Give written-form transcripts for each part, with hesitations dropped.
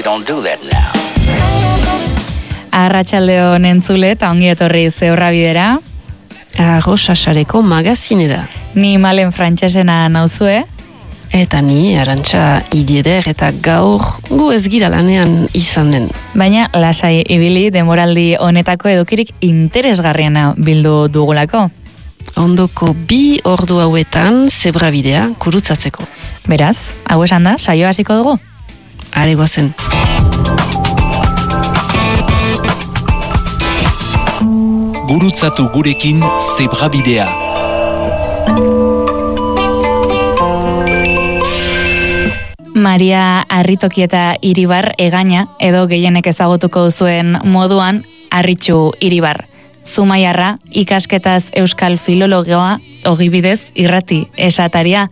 don't do that now. Arratsaldeon entzule eta ongi etorri Zeurra Bidera. Arrosasareko magazinera. Ni Malen Frantsesena nauzue. Eta ni Arantxa Idieder eta gaur gu ez gira lanean izanen. Baina lasai ibili demoraldi honetako edukirik interesgarriena bildu dugulako. Ondoko 2 ordu hauetan Zebra Bidea kurutzatzeko. Beraz, hau esan da, saio hasiko dugu? Are goazen. Gurutzatu gurekin Zebra Bidea. Maria Harritoki eta Iribar Egaña, edo gehienek ezagutuko duzuen moduan, Harritxu Iribar. Zumaiarra, ikasketaz euskal filologia, ogibidez irrati esataria.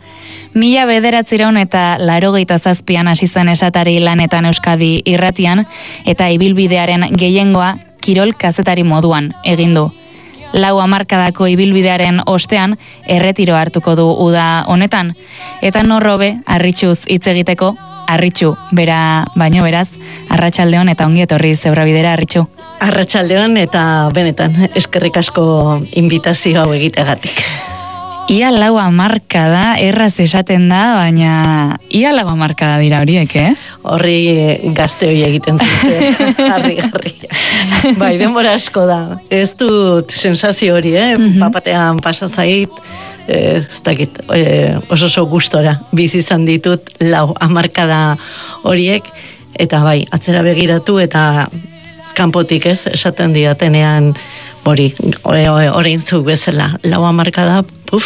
1987an hasi zen esatari lanetan Euskadi irratian, eta ibilbidearen gehiengoa kirol kazetari moduan egin du. 4 hamarkadako ibilbidearen ostean erretiro hartuko du uda honetan, eta norrobe Harritxuz hitz egiteko, Harritxu bera baino beraz, arratsaldeon eta ongi etorri Zebra Bidera, Harritxu. Arratsaldeon eta benetan eskerrik asko inbitazio hau egiteagatik. Ia 4 hamarkada erraz esaten da, baina ia 4 hamarkada dira horiek, Horri gazte hori egiten zuze, harri-garria. Bai, denbora asko da. Ez dut sensazio hori, Papatean pasazait, ez dakit, oso gustora bizi izan ditut 4 hamarkada horiek, eta bai, atzera begiratu eta kanpotik esaten diatenean hori, orain zuk bezala, 4 hamarkada,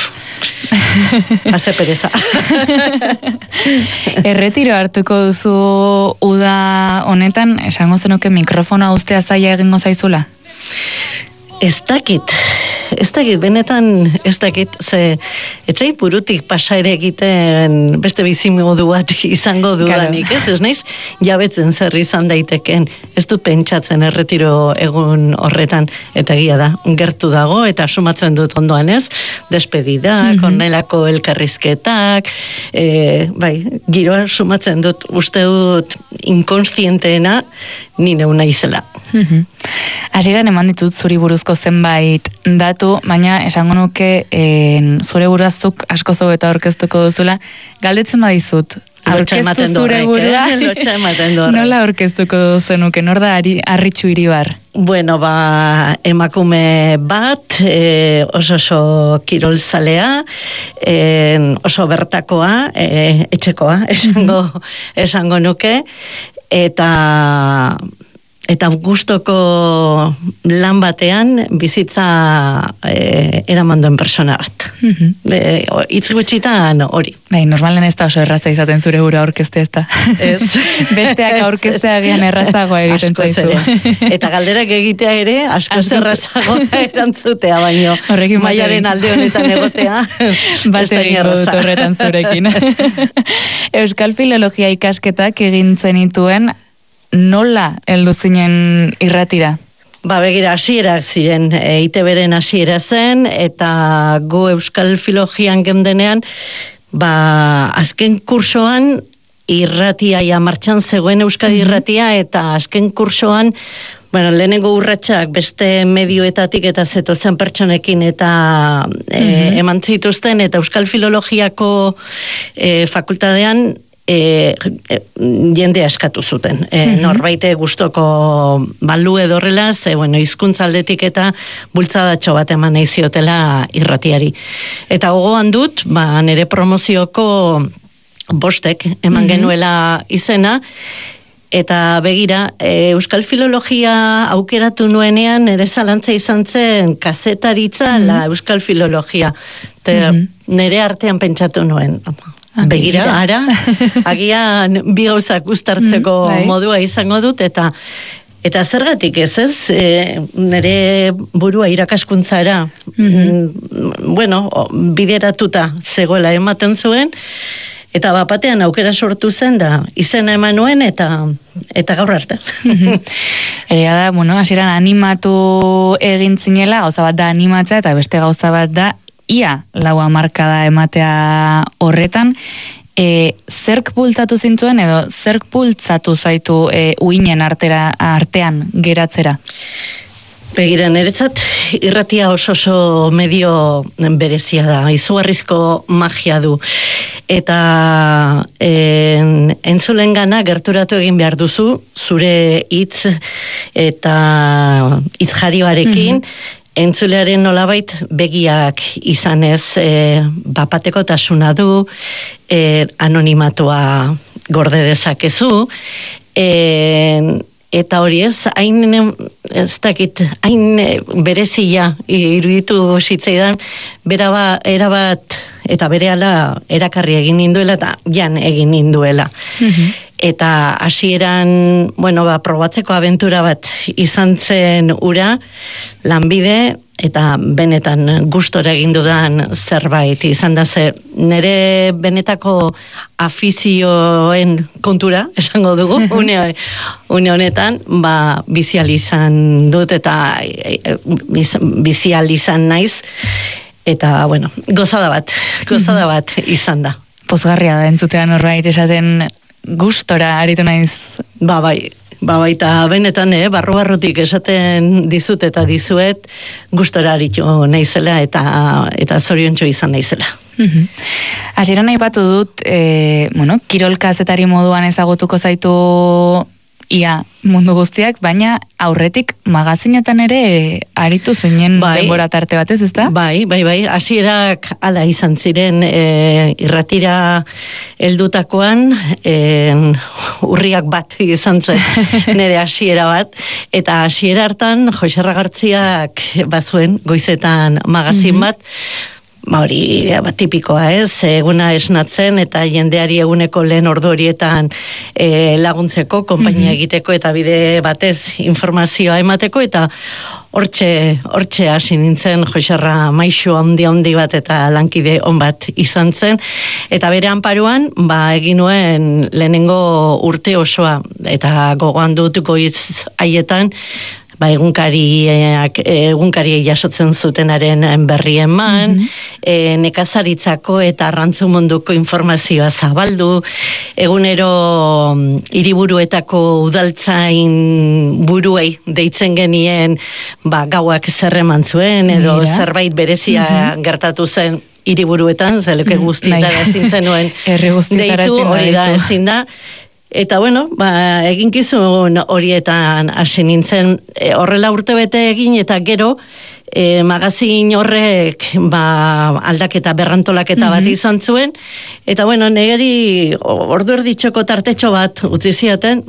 haze pereza. Erretiro hartuko duzu uda honetan, esango zenuke mikrofona ustea zaila egingo zaizula? Ez dakit, benetan ez dakit, ze etzai burutik pasa ere egiten beste bizimodu bat izango dudanik, ez naiz jabetzen zer izan daiteken, ez dut pentsatzen erretiro egun horretan, eta egia da, gertu dago, eta sumatzen dut ondoan ez, despedidak, onelako elkarrizketak, bai, giroa sumatzen dut, uste dut inkonstienteena ni neu naizela. Hasieran eman ditut zuri buruzko zenbait datu, baina esango nuke zure buruazuk asko eta aurkeztuko duzula, galdetzen badizut, aurkeztu zure burua, nola aurkeztuko zenuke, nor da Harritxu Iribar? Bueno, emakume bat, oso kirolzalea, oso bertakoa, etxekoa, esango nuke, eta gustoko lan batean bizitza eraman duen persona bat. Hitz gutxitan hori. Bai, normalen ez da oso erraza izaten zure burua aurkezte ez da. Ez. Besteak aurkeztea gian errazagoa egiten zaizu. Eta galderak egitea ere, askoz errazagoa erantzutea, baino maiaren alde honetan egotea. Bate egingo dut horretan zurekin. Euskal filologia ikasketak egin zenituen, nola heldu zinen irratira? Begira, hasierak ziren, ITB-ren hasiera zen, eta gu Euskal Filologian gendenean, azken kursoan irratia martxan zegoen Euskadi irratia, eta azken kursoan, lehenengo urratsak beste medioetatik eta zetozen pertsonekin eta eman zituzten, eta Euskal Filologiako fakultatean jendea eskatu zuten. Norbaite gustoko balu edo horrela, ze, hizkuntza aldetik eta bultzadatxo bat eman nahi ziotela irratiari. Eta gogoan dut, nire promozioko 5 eman genuela izena, eta begira, Euskal Filologia aukeratu nuenean, nire zalantza izan zen kazetaritza Euskal Filologia. Nire artean pentsatu nuen. Begira, ara, agian bi gauzak uztartzeko modua izango dut, eta zergatik ez, nire burua irakaskuntzara, bideratuta zegoela ematen zuen, eta batean aukera sortu zen da, izena eman nuen, eta gaur arte. Egia da, hasieran animatu egin zinela, gauza bat da animatzea, eta beste gauza bat da ia 4 hamarkada ematea horretan, Zerk bultzatu zintuen edo zerk bultzatu zaitu uinen artean geratzera? Begira, niretzat irratia oso medio berezia da, izugarrizko magia du. Eta entzulengana gerturatu egin behar duzu, zure hitz eta hitz jarioarekin, entzulearen nolabait begiak izanez bapateko tasuna du, anonimatua gorde dezakezu, eta hori hain berezia iruditu zitzaidan, erabat eta berehala erakarri egin ninduela eta jan egin ninduela. Eta hasieran, probatzeko abentura bat izan zen ura, lanbide, eta benetan gustora egin dudan zerbait izan da ze nire benetako afizioen kontura, esango dugu, une honetan, bizializan dut eta bizializan naiz, eta, gozada bat izan da. Pozgarria da entzutean horbait esaten gustora aritu naiz. Bai, eta benetan, barrutik esaten dizut eta dizuet gustora aritu naizela eta zoriontxo izan naizela. Hasieran aipatu dut, kirol kazetari moduan ezagutuko zaitu ia mundu guztiak, baina aurretik magazinetan ere aritu zinen denbora tarte batez, ezta? Bai, hasierak hala izan ziren irratira heldutakoan, urriak bat izan zen nire hasiera bat, eta hasiera hartan Jose Ragartziak bazuen goizetan magazin bat, hori tipikoa eguna esnatzen eta jendeari eguneko lehen ordu horietan laguntzeko, konpainia egiteko eta bide batez informazioa emateko, eta hortxe hasi nintzen Joserra maixu handi bat eta lankide on bat izan zen, eta bere anparuan egin nuen lehenengo urte osoa, eta gogoan dut goiz haietan egunkariei jasotzen zutenaren berri eman, nekazaritzako eta arrantzu munduko informazioa zabaldu, egunero hiriburuetako udaltzain buruei deitzen genien gauak zerreman zuen, edo zerbait berezia gertatu zen hiriburuetan, zeleke guztietara ezin zenuen deitu, hori da ezin da. Eta eginkizun horietan hasi nintzen, horrela urtebete egin eta gero magazin horrek aldaketa berrantolaketa bat izan zuen, eta neri ordu erditxoko tartetxo bat utzi ziaten,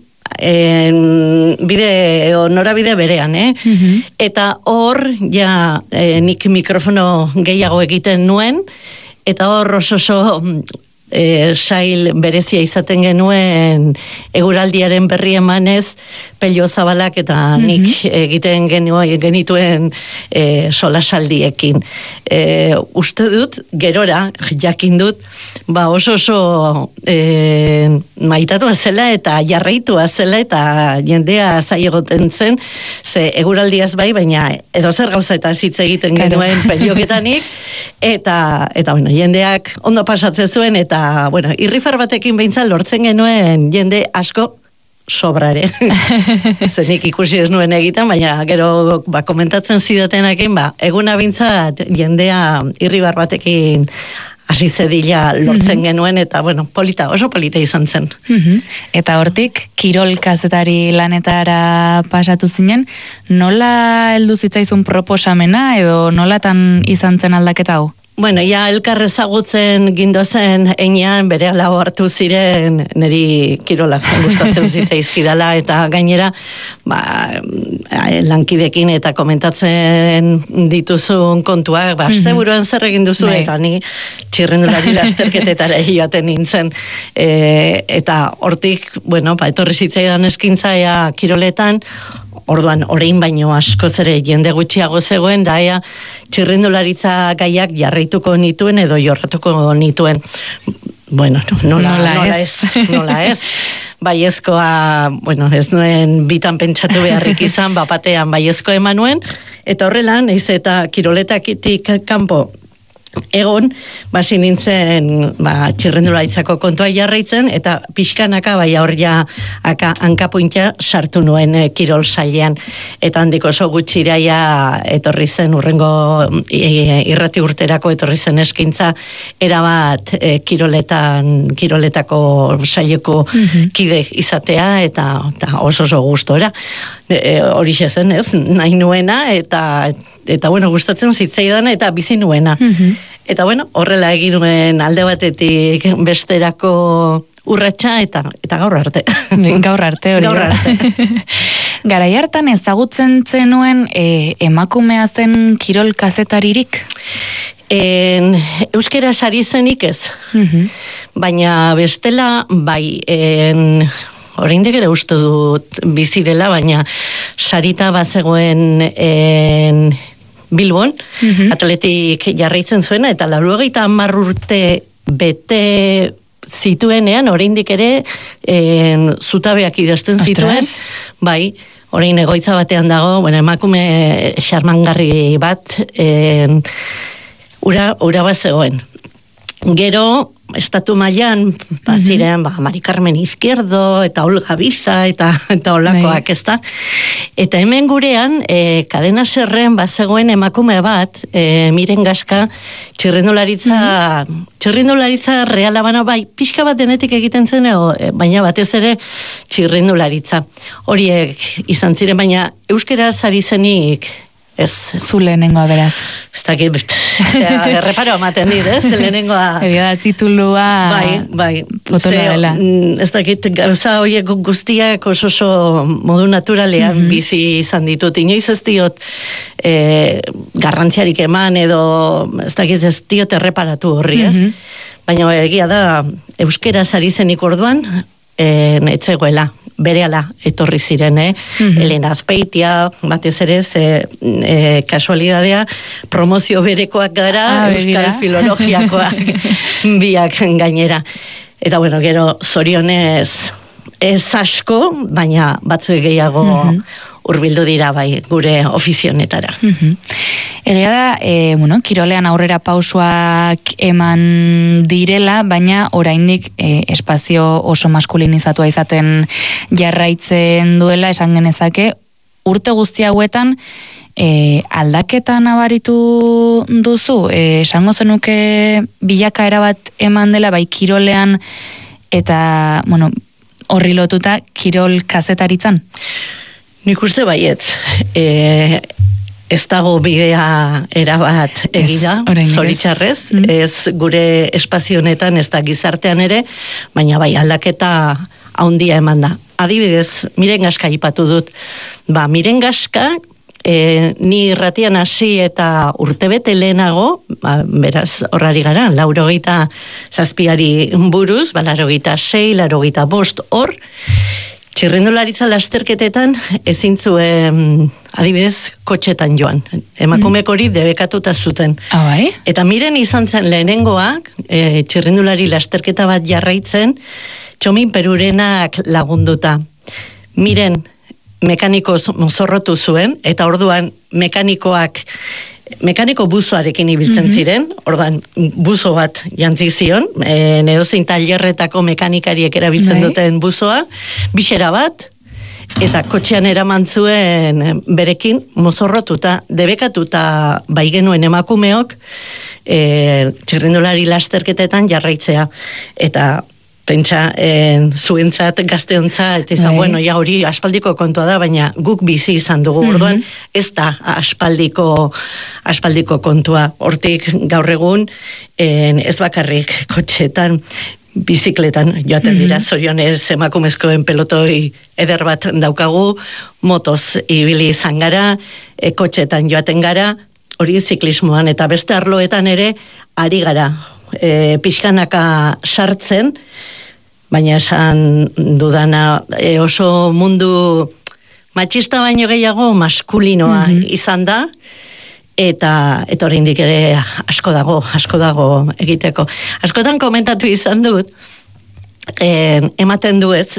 norabide berean, eta hor nik mikrofono gehiago egiten nuen, eta hor oso sail berezia izaten genuen eguraldiaren berri emanez Pello Zabalak eta nik egiten genituen solasaldiekin. Uste dut, gerora, jakin dut, oso maitatua zela eta jarraitua zela eta jendea zai egoten zen, ze eguraldiaz baina edo zer gauza eta hitz egiten genuen Pelloketanik, eta jendeak ondo pasatzen zuen, eta irrifar batekin behintzat lortzen genuen jende asko sobrare. Zenik ikusi ez nuen egiten, baina gero komentatzen zidatenakin, eguna behintzat jendea irribar batekin hasi zedila lortzen genuen, eta oso polita izan zen. Eta hortik, kirol kazetari lanetara pasatu zinen, nola heldu zitzaizun proposamena edo nolatan izan zen aldaketa hau? Elkar ezagutzen gindozen einean bere lau hartu ziren niri kirolak gustatzen zitzaizkidala, eta gainera lankidekin eta komentatzen dituzun kontuak, asteburuan zer egin duzu, eta ni txirrendulari lasterketetara joaten nintzen, eta hortik, etorri zitzaidan eskintzaia kiroletan, orduan, orain baino askoz ere jende gutxiago zegoen, da txirrendularitza gaiak jarraituko nituen edo jorratuko nituen. Nola ez. Baiezkoa, ez nuen bitan pentsatu beharrik izan, batean baiezko emanuen, eta horrela, naiz eta kiroletakitik kanpo Egon, basi nintzen txirrendularitzako kontua jarraitzen, eta pixkanaka hor ja hankapuintia sartu nuen kirol sailean, eta handik oso gutxiraia etorri zen urrengo irrati urterako etorri zen eskaintza erabat kiroletako saileko kide izatea, eta oso gustora. Hori zen, ez, nahi nuena, eta bueno, gustatzen zitzaidan, eta bizi nuena. Eta bueno, horrela egin nuen alde batetik besterako urratsa, eta gaur arte. Gaur arte hori. Gaur arte. Garai hartan ezagutzen zenuen emakumea zen kirol kazetaririk? Euskera sari zenik ez. Baina bestela, bai, oraindik ere uste dut bizi dela, baina sarita bazegoen Bilbon, atletik jarraitzen zuena, eta 90 urte bete zituenean, oraindik ere zutabeak idazten zituen, bai, orain egoitza batean dago, emakume xarmangarri bat, ura bat zegoen. Gero, estatu mailan baziren Mari Carmen Izquierdo eta Olga Biza eta olakoak, ezta. Eta hemen gurean Cadena Serren bazegoen emakume bat, Miren Gaska, txirrindularitza reala bana, bai, pixka bat denetik egiten zen, baina batez ere txirrindularitza. Horiek izan ziren, baina euskera ari zenik ez. Zu lehenengoa beraz. Ez dakit, erreparo amaten dit, ez? Lehenengoa. Egia da, titulua bai. Potoloa dela. Ez dakit, gauza horiek guztiak oso modu naturalean bizi izan ditut. Inoiz ez diot garrantziarik eman edo, ez dakit, ez diot erreparatu horri, ez? Baina egia da, euskera ari zenik orduan, etzegoela. Berehala etorri ziren, Elena Azpeitia, batez ere, kasualidadea, promozio berekoak gara, euskal filologiakoak biak gainera. Eta bueno, gero zorionez ez asko, baina batzuek gehiago hurbildu dira bai gure ofizionetara. Egia da, kirolean aurrera pausoak eman direla, baina oraindik espazio oso maskulinizatua izaten jarraitzen duela, esan genezake, urte guzti hauetan aldaketa nabaritu duzu, esango zenuke bilakaera bat eman dela, bai kirolean, eta, horri lotuta kirol kazetaritzan? Nik uste baiet, ez dago bidea erabat egira, zoritxarrez, ez gure espazio honetan, ez da gizartean ere, baina bai aldaketa haundia eman da. Adibidez, Miren Gaska aipatu dut. Miren Gaska, ni irratian hasi eta urtebete lehenago, beraz horrari gara, 87 buruz, 86, 85 hor, txirrindularitza lasterketetan ezin zuen, adibidez, kotxetan joan. Emakumeek hori debekatuta zuten. Bai? Eta Miren izan zen lehenengoak, txirrindulari lasterketa bat jarraitzen, Txomin Perurenak lagunduta. Miren mekaniko mozorrotu zuen, eta orduan mekaniko buzoarekin ibiltzen ziren, orduan buzo bat jantzi zion, edozein tailerretako mekanikariek erabiltzen duten buzoa, bisera bat, eta kotxean eraman zuen berekin mozorrotuta, debekatuta bai genuen emakumeok, txirrindulari lasterketetan jarraitzea, eta pentsa zuentzat, gazteontzat, eta izan, ja hori aspaldiko kontua da, baina guk bizi izan dugu orduan, ez da aspaldiko kontua. Hortik gaur egun, ez bakarrik kotxetan, bizikletan joaten dira, zorionez emakumezkoen pelotoi eder bat daukagu, motoz ibili izan gara, kotxetan joaten gara, hori ziklismoan, eta beste arloetan ere, ari gara, pixkanaka sartzen, baina esan dudana oso mundu matxista baino gehiago maskulinoa izan da, eta oraindik ere asko dago egiteko. Askotan komentatu izan dut, ematen du ez,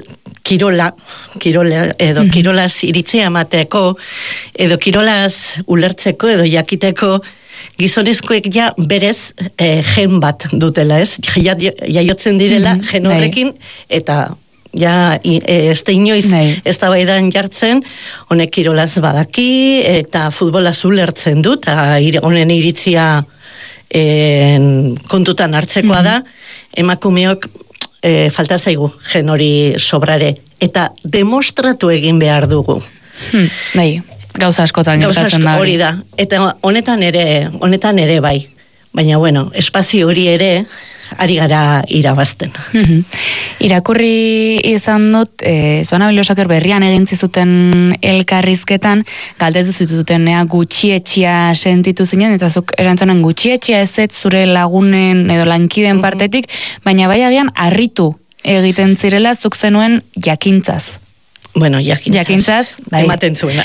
kirola edo kirolaz iritzia emateko, edo kirolaz ulertzeko edo jakiteko, gizonezkoek ja berez gen bat dutela, ez? Jaiotzen direla gen horrekin, eta ja ez da inoiz ez da baidan jartzen, honek kirolaz badaki, eta futbolaz ulertzen du, eta honen iritzia kontutan hartzekoa da, emakumeok falta zaigu gen hori sobrare, eta demostratu egin behar dugu. Bai, gauza askotan gertatzen da hori da, eta honetan ere bai, baina bueno, espazio hori ere ari gara irabazten. Irakurri izan dut, Zoana Bilosaker berrian egin zizuten elkarrizketan, galdetu zituten gutxietxia sentitu zinen, eta zuk erantzanen gutxietxia ez zure lagunen edo lankiden partetik, baina bai agian harritu egiten zirela zuk zenuen jakintzaz. Bueno, jakintzaz, bai. Ematen zuena.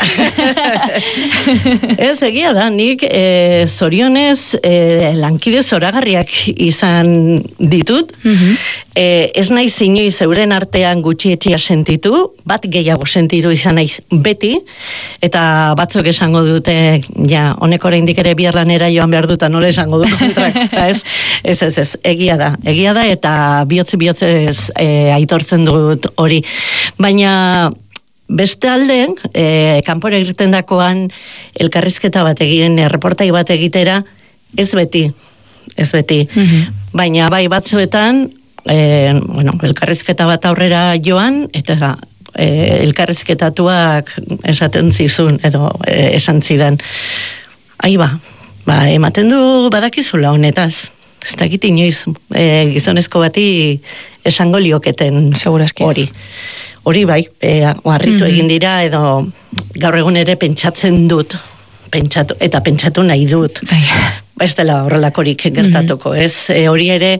Ez, egia da, nik zorionez lankide zoragarriak izan ditut, ez naiz inoiz euren artean gutxietxea sentitu, bat gehiago sentitu izan naiz beti, eta batzuk esango dute, ja, honek oraindik ere bihar lanera joan behar duta, nola esango dut kontrak, ez, egia da, eta bihotz aitortzen dut hori, baina beste alden, kanpora irten dakoan elkarrizketa bat egin, reportai bat egitera, ez beti. Baina bai batzuetan, elkarrizketa bat aurrera joan, eta elkarrizketatuak esaten zizun, edo esan zidan. Ematen du badakizula honetaz. Ez dakit inoiz, gizonezko bati esango lioketen hori. Hori bai, harritu egin dira, edo gaur egun ere pentsatzen dut, eta pentsatu nahi dut. Ez dela horrelakorik gertatuko, ez? Hori ere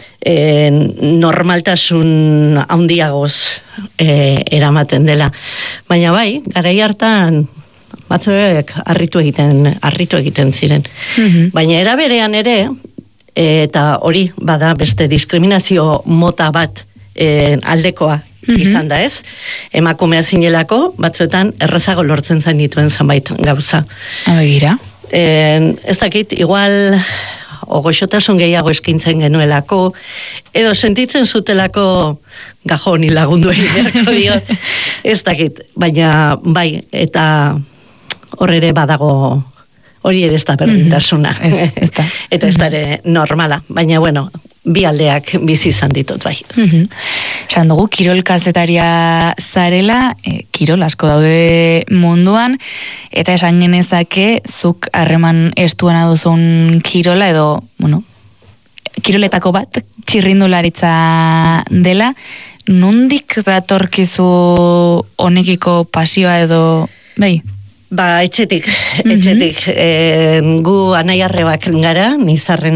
normaltasun handiagoz eramaten dela. Baina bai, garai hartan batzuek harritu egiten ziren. Baina era berean ere, eta hori bada beste diskriminazio mota bat aldekoa izan da, ez? Emakumea zinelako, batzuetan errazago lortzen zain dituen zanbait gauza. Abegira. Ez dakit, igual goxotasun gehiago eskintzen genuelako, edo sentitzen zutelako gajoni lagundu eginerko dio, ez dakit, baina bai, eta hor ere badago, hori ere ez da berdintasuna, eta ez da ere normala, baina bueno, bi aldeak bizi izan ditut bai. Esan dugu, kirol kazetaria zarela, kirol asko daude munduan, eta esan genezake, zuk harreman estuena duzun kirola, edo, bueno, kiroletako bat, txirrindularitza dela, nondik datorkizu honekiko pasioa edo, bai? Etxetik, gu anai arrebak gara, nizarren